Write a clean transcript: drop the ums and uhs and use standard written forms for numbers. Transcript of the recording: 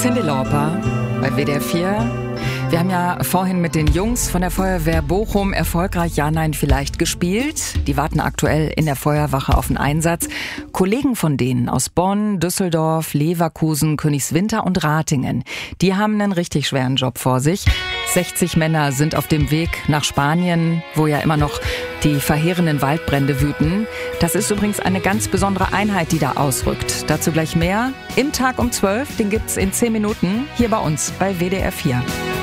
Cyndi Lauper bei WDR 4. Wir haben ja vorhin mit den Jungs von der Feuerwehr Bochum erfolgreich Ja, Nein, Vielleicht gespielt. Die warten aktuell in der Feuerwache auf den Einsatz. Kollegen von denen aus Bonn, Düsseldorf, Leverkusen, Königswinter und Ratingen, die haben einen richtig schweren Job vor sich. 60 Männer sind auf dem Weg nach Spanien, wo ja immer noch die verheerenden Waldbrände wüten. Das ist übrigens eine ganz besondere Einheit, die da ausrückt. Dazu gleich mehr. Im Tag um 12, den gibt's in 10 Minuten hier bei uns bei WDR 4.